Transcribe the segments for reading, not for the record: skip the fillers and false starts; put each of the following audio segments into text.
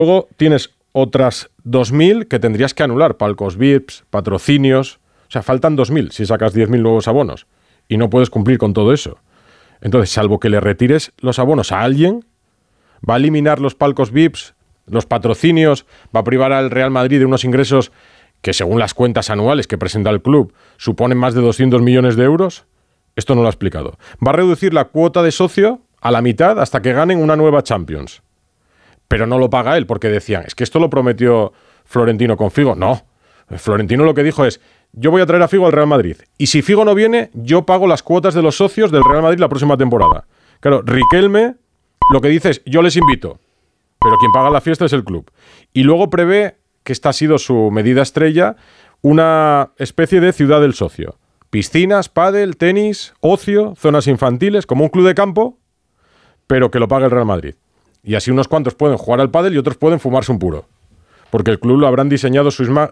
Luego tienes otras 2.000 que tendrías que anular, palcos VIPs, patrocinios, o sea, faltan 2.000 si sacas 10.000 nuevos abonos y no puedes cumplir con todo eso. Entonces, salvo que le retires los abonos a alguien, va a eliminar los palcos VIPs, los patrocinios, va a privar al Real Madrid de unos ingresos que, según las cuentas anuales que presenta el club, suponen más de 200 millones de euros. Esto no lo ha explicado. Va a reducir la cuota de socio a la mitad hasta que ganen una nueva Champions. Pero no lo paga él, porque decían, es que esto lo prometió Florentino con Figo. No, Florentino lo que dijo es, yo voy a traer a Figo al Real Madrid, y si Figo no viene, yo pago las cuotas de los socios del Real Madrid la próxima temporada. Claro, Riquelme lo que dice es, yo les invito, pero quien paga la fiesta es el club. Y luego prevé, que esta ha sido su medida estrella, una especie de ciudad del socio. Piscinas, pádel, tenis, ocio, zonas infantiles, como un club de campo, pero que lo pague el Real Madrid. Y así unos cuantos pueden jugar al pádel y otros pueden fumarse un puro. Porque el club lo habrán diseñado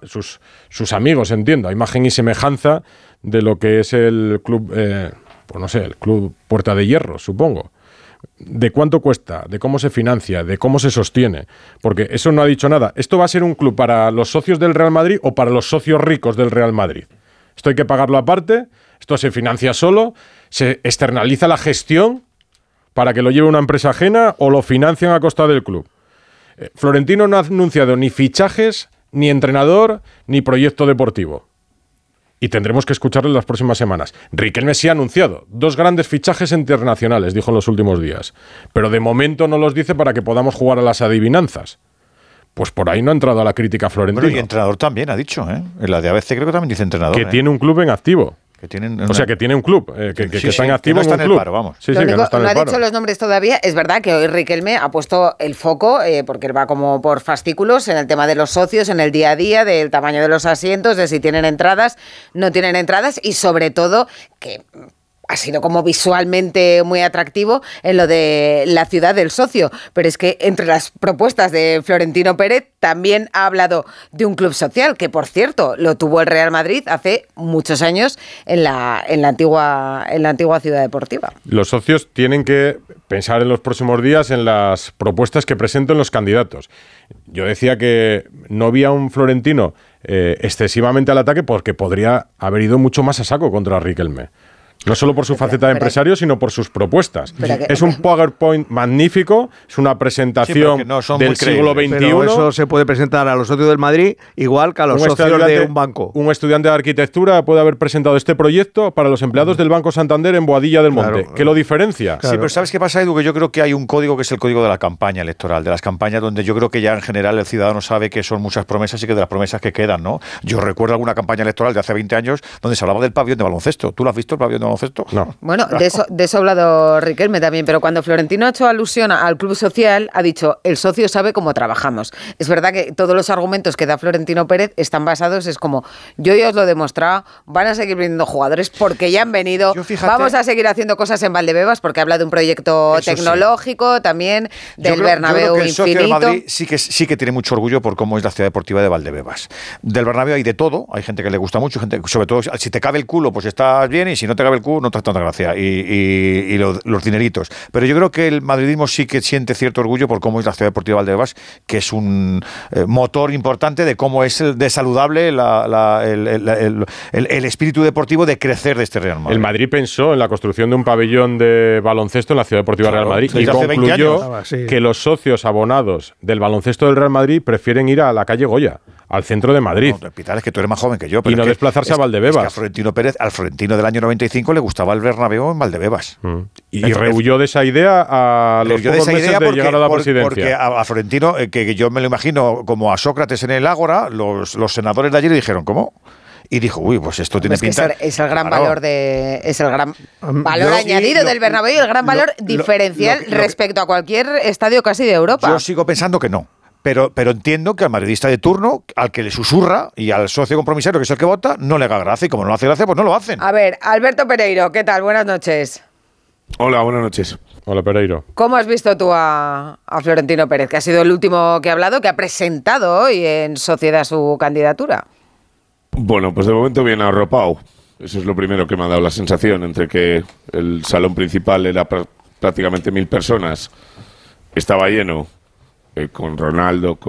sus amigos, entiendo, a imagen y semejanza de lo que es el club, pues no sé, el club Puerta de Hierro, supongo. De cuánto cuesta, de cómo se financia, de cómo se sostiene. Porque eso no ha dicho nada. ¿Esto va a ser un club para los socios del Real Madrid o para los socios ricos del Real Madrid? Esto hay que pagarlo aparte, esto se financia solo, se externaliza la gestión para que lo lleve una empresa ajena o lo financian a costa del club. Florentino no ha anunciado ni fichajes, ni entrenador, ni proyecto deportivo. Y tendremos que escucharlo en las próximas semanas. Riquelme sí ha anunciado 2 grandes fichajes internacionales, dijo en los últimos días. Pero de momento no los dice para que podamos jugar a las adivinanzas. Pues por ahí no ha entrado a la crítica Florentino. Bueno, y entrenador también ha dicho, ¿eh? En la de ABC creo que también dice entrenador. Que tiene un club en activo. O sea, que tiene un club, que está en activo no está en un en club. El paro, vamos. Sí, que no ha dicho los nombres todavía. Es verdad que hoy Riquelme ha puesto el foco, porque él va como por fascículos, en el tema de los socios, en el día a día, del tamaño de los asientos, de si tienen entradas, no tienen entradas, y sobre todo que ha sido como visualmente muy atractivo en lo de la ciudad del socio. Pero es que entre las propuestas de Florentino Pérez también ha hablado de un club social, que por cierto lo tuvo el Real Madrid hace muchos años en la antigua ciudad deportiva. Los socios tienen que pensar en los próximos días en las propuestas que presenten los candidatos. Yo decía que no había un Florentino excesivamente al ataque porque podría haber ido mucho más a saco contra Riquelme. No solo por su faceta de empresario, sino por sus propuestas. Es un PowerPoint magnífico, es una presentación del siglo XXI. Pero eso se puede presentar a los socios del Madrid igual que a los socios de un banco. Un estudiante de arquitectura puede haber presentado este proyecto para los empleados del Banco Santander en Boadilla del Monte. ¿Qué lo diferencia? Sí, pero ¿sabes qué pasa, Edu? Que yo creo que hay un código que es el código de la campaña electoral, de las campañas donde yo creo que ya en general el ciudadano sabe que son muchas promesas y que de las promesas que quedan, ¿no? Yo recuerdo alguna campaña electoral de hace 20 años donde se hablaba del pabellón de baloncesto. ¿Tú lo has visto, el pabellón de baloncesto? No. Bueno, de eso ha hablado Riquelme también, pero cuando Florentino ha hecho alusión al club social, ha dicho, el socio sabe cómo trabajamos. Es verdad que todos los argumentos que da Florentino Pérez están basados, es como, yo ya os lo he demostrado, van a seguir viniendo jugadores porque ya han venido, vamos a seguir haciendo cosas en Valdebebas, porque habla de un proyecto tecnológico también, del Bernabéu infinito. El socio del Madrid sí que tiene mucho orgullo por cómo es la ciudad deportiva de Valdebebas. Del Bernabéu hay de todo, hay gente que le gusta mucho, gente, sobre todo si te cabe el culo, pues estás bien, y si no te cabe el culo, no te tanta gracia. Y los dineritos. Pero yo creo que el madridismo sí que siente cierto orgullo por cómo es la ciudad deportiva de Valdebebas, que es un motor importante de cómo es de saludable el espíritu deportivo de crecer de este Real Madrid. El Madrid pensó en la construcción de un pabellón de baloncesto en la ciudad deportiva Real Madrid y concluyó que los socios abonados del baloncesto del Real Madrid prefieren ir a la calle Goya, al centro de Madrid. No, es que tú eres más joven que yo. Pero y no desplazarse a Valdebebas. Es que a Florentino Pérez, al Florentino del año 95 le gustaba el Bernabéu en Valdebebas. Y rehuyó de esa idea a los pocos meses de llegar a la presidencia. Porque a Florentino, que yo me lo imagino como a Sócrates en el Ágora, los senadores de allí le dijeron, ¿cómo? Y dijo, uy, pues esto tiene pinta. Es el gran valor añadido del Bernabéu y el gran valor diferencial respecto a cualquier estadio casi de Europa. Yo sigo pensando que no. Pero entiendo que al madridista de turno, al que le susurra, y al socio compromisario, que es el que vota, no le haga gracia. Y como no le hace gracia, pues no lo hacen. A ver, Alberto Pereiro, ¿qué tal? Buenas noches. Hola, buenas noches. Hola, Pereiro. ¿Cómo has visto tú a Florentino Pérez, que ha sido el último que ha hablado, que ha presentado hoy en sociedad su candidatura? Bueno, pues de momento bien arropado. Eso es lo primero que me ha dado la sensación, entre que el salón principal era prácticamente 1.000 personas, estaba lleno. con Ronaldo,